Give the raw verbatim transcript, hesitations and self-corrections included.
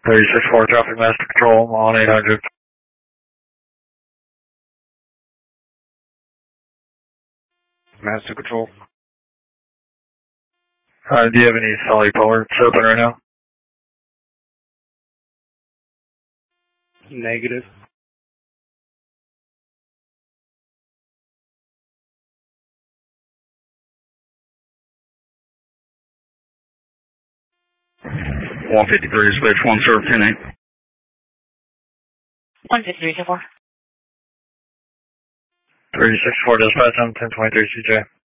thirty-six four traffic master control on eight hundred. Master control. Uh, do you have any solid ports open right now? Negative. one fifty-three, switch one serve ten eight. one fifty-three, so four. thirty-six four dispatch, I'm ten twenty-three C J.